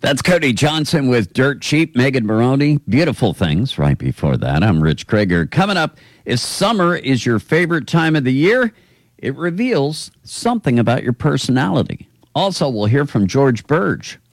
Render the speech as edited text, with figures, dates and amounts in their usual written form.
That's Cody Johnson with Dirt Cheap, Megan Maroney. Beautiful Things right before that. I'm Rich Krager. Coming up, if summer is your favorite time of the year, it reveals something about your personality. Also, we'll hear from George Burge.